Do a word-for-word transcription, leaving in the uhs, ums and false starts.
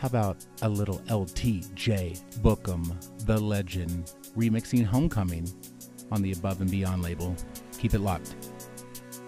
How about a little L T J Bookham, the legend, remixing Homecoming on the Above and Beyond label? Keep it locked.